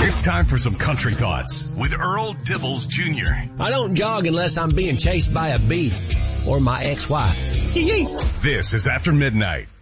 It's time for some country thoughts with Earl Dibbles Jr. I don't jog unless I'm being chased by a bee or my ex-wife. This is After Midnight.